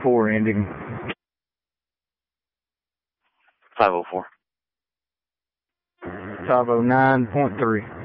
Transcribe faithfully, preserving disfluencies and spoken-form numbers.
four ending. five oh four. five oh nine point three.